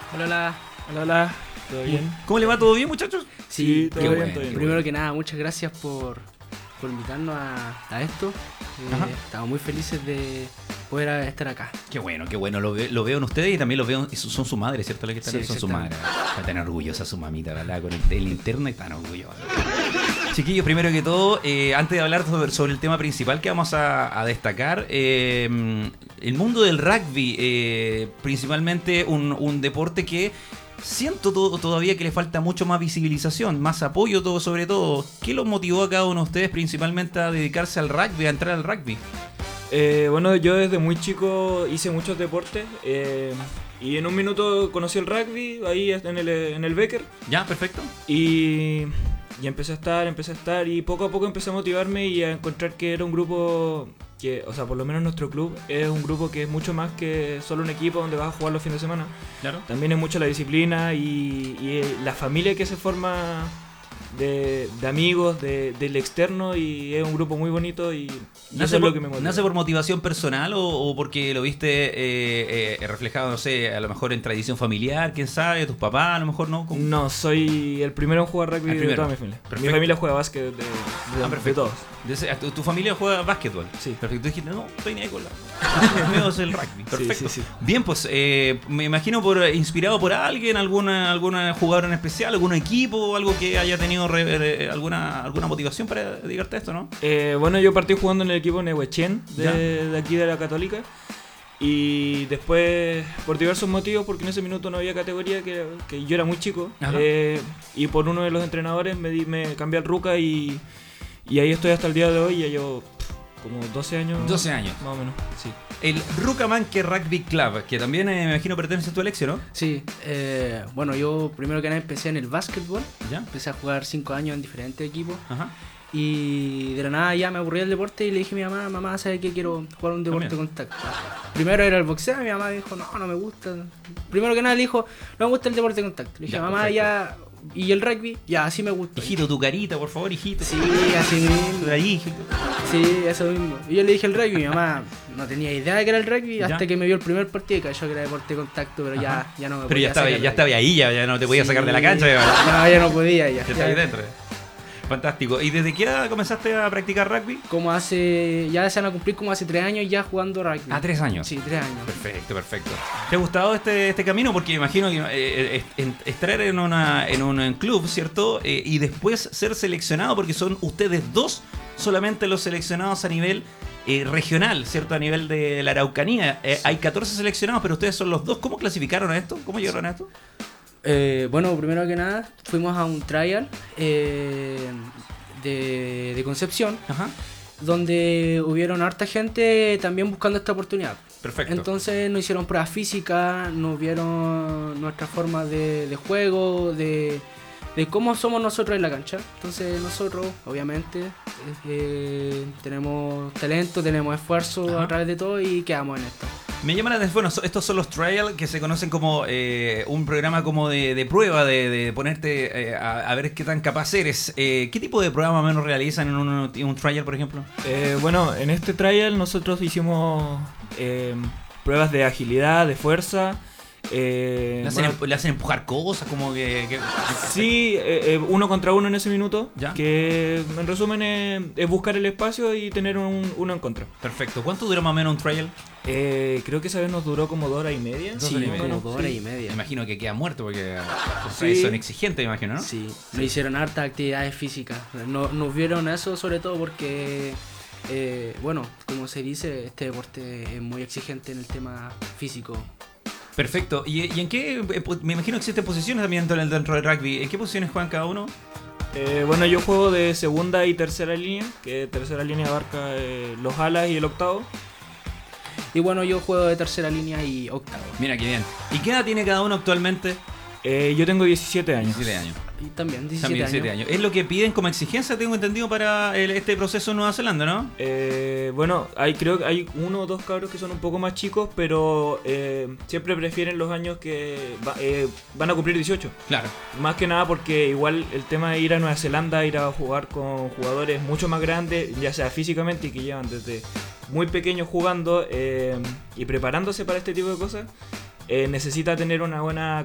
Hola, hola. Hola, hola. ¿Todo bien? ¿Cómo le va? ¿Todo bien, muchachos? Sí, todo qué bien, bueno. todo bien. Primero que nada, muchas gracias por invitarnos a esto. Ajá. Estamos muy felices de poder estar acá. Qué bueno. Lo veo en ustedes y también lo veo. Son su madre, ¿cierto? La que están Sí, son su madre. exactamente. Está tan orgullosa su mamita, ¿verdad? Con el interno y tan orgullosa. Chiquillos, primero que todo, antes de hablar sobre el tema principal que vamos a destacar, el mundo del rugby, principalmente un deporte que siento todavía que le falta mucho más visibilización, más apoyo, todo sobre todo. ¿Qué los motivó a cada uno de ustedes principalmente a dedicarse al rugby, a entrar al rugby? Bueno, yo desde muy chico hice muchos deportes y en un minuto conocí el rugby ahí en el Becker ¿Ya? Perfecto. y empecé a estar y poco a poco empecé a motivarme y a encontrar que era un grupo que, o sea, por lo menos nuestro club es un grupo que es mucho más que solo un equipo donde vas a jugar los fines de semana. Claro. También es mucho la disciplina y la familia que se forma de amigos, del externo, y es un grupo muy bonito y eso es lo que me motiva. ¿Nace por motivación personal o porque lo viste reflejado, no sé, a lo mejor en tradición familiar, quién sabe, tus papás, a lo mejor no? ¿Cómo? No, soy el primero en jugar rugby El de primero. toda mi familia. Perfecto. Mi familia juega básquet de Perfecto. todos. ¿Tu familia juega básquetbol? Sí. Perfecto. Tú dijiste, no, estoy ni ahí con la... El mío es el rugby. Perfecto. Sí. Bien, pues me imagino inspirado por alguien, alguna jugador en especial, algún equipo, algo que haya tenido alguna motivación para dedicarte a esto, ¿no? Bueno, yo partí jugando en el equipo Nehuechén de aquí de la Católica. Y después, por diversos motivos, porque en ese minuto no había categoría, que yo era muy chico, Ajá. y por uno de los entrenadores me cambié al Ruca y ahí estoy hasta el día de hoy. Ya llevo como 12 años. 12 años. Más o menos, sí. El Rucamanque Rugby Club, que también me imagino pertenece a tu Alexio, ¿no? Sí, bueno, yo primero que nada empecé en el básquetbol. ¿Ya? Empecé a jugar 5 años en diferentes equipos. Ajá. Y de la nada ya me aburrí del deporte y le dije a mi mamá, ¿sabes qué? Quiero jugar un deporte de También. contacto. Primero era el boxeo, mi mamá dijo, no me gusta. Primero que nada le dijo, no me gusta el deporte de contacto. Le dije, Ya, mamá, perfecto. ya... Y el rugby, ya, así me gusta. Hijito, tu carita, por favor, hijito. Sí, así mismo. Ahí, hijito. Sí, eso mismo. Y yo le dije el rugby, mi mamá no tenía idea de que era el rugby Ya. hasta que me vio el primer partido y cayó que era deporte de contacto, pero Ajá. ya no me Pero ya estaba sacar de ahí, ya no te podía Sí. sacar de la cancha. Ya No, ya no podía ya. está ahí dentro. Fantástico. ¿Y desde qué edad comenzaste a practicar rugby? Ya se van a cumplir como hace 3 años ya jugando rugby. 3 años. Sí, 3 años. Perfecto. ¿Te ha gustado este camino? Porque imagino que estar en un club, ¿cierto? Y después ser seleccionado, porque son ustedes dos solamente los seleccionados a nivel regional, ¿cierto? A nivel de la Araucanía. Hay 14 seleccionados, pero ustedes son los dos. ¿Cómo clasificaron a esto? ¿Cómo llegaron a esto? Bueno, primero que nada fuimos a un trial de Concepción, Ajá. donde hubieron harta gente también buscando esta oportunidad. Perfecto. Entonces nos hicieron pruebas físicas, nos vieron nuestra forma de juego, de cómo somos nosotros en la cancha. Entonces nosotros, obviamente, tenemos talento, tenemos esfuerzo Ajá. a través de todo y quedamos en esto. Me llama la atención, bueno, estos son los trials que se conocen como un programa como de prueba, de ponerte a ver qué tan capaz eres. ¿Qué tipo de prueba más o menos realizan en un trial, por ejemplo? Bueno, en este trial nosotros hicimos pruebas de agilidad, de fuerza. ¿Le hacen empujar cosas? Como que... Sí, 1 contra 1 en ese minuto. Ya. Que en resumen es buscar el espacio y tener uno en contra. Perfecto. ¿Cuánto dura más o menos un trial? Creo que esa vez nos duró como 2 horas y media. Dos Sí, horas y media. como 2 horas y Me media. imagino que queda muerto porque los Sí. trials son exigentes, me imagino, ¿no? Sí, nos hicieron hartas actividades físicas. Nos vieron eso sobre todo porque, bueno, como se dice, este deporte es muy exigente en el tema físico. Perfecto. ¿Y en qué? Me imagino que existen posiciones también dentro del rugby. ¿En qué posiciones juegan cada uno? Bueno, yo juego de segunda y tercera línea, que tercera línea abarca los alas y el octavo. Y bueno, yo juego de tercera línea y octavo. Mira qué bien. ¿Y qué edad tiene cada uno actualmente? Yo tengo 17 años. 17 años. Y también 17 También años. 17 años. Es lo que piden como exigencia, tengo entendido, para este proceso en Nueva Zelanda, ¿no? Bueno, creo que hay 1 o 2 cabros que son un poco más chicos, pero siempre prefieren los años que van a cumplir 18. Claro. Más que nada porque igual el tema de ir a Nueva Zelanda, ir a jugar con jugadores mucho más grandes, ya sea físicamente y que llevan desde muy pequeños jugando y preparándose para este tipo de cosas, necesita tener una buena